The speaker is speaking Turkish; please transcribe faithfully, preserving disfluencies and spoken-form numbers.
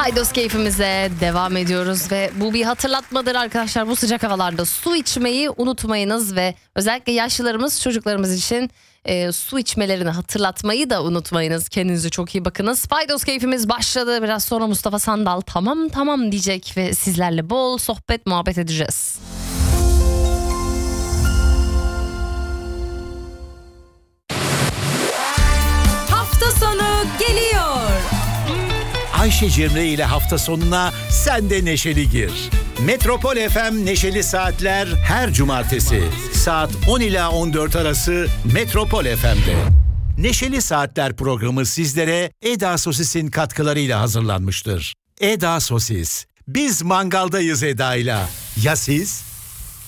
Paydos keyfimize devam ediyoruz ve bu bir hatırlatmadır arkadaşlar. Bu sıcak havalarda su içmeyi unutmayınız ve özellikle yaşlılarımız, çocuklarımız için e, su içmelerini hatırlatmayı da unutmayınız. Kendinize çok iyi bakınız. Paydos keyfimiz başladı. Biraz sonra Mustafa Sandal tamam tamam diyecek ve sizlerle bol sohbet muhabbet edeceğiz. Hafta sonu geliyor. Ayşe Cemre ile hafta sonuna sen de neşeli gir. Metropol F M Neşeli Saatler her cumartesi saat on ila on dört arası Metropol F M'de. Neşeli Saatler programı sizlere Eda Sosis'in katkılarıyla hazırlanmıştır. Eda Sosis. Biz mangaldayız Eda'yla. Ya siz?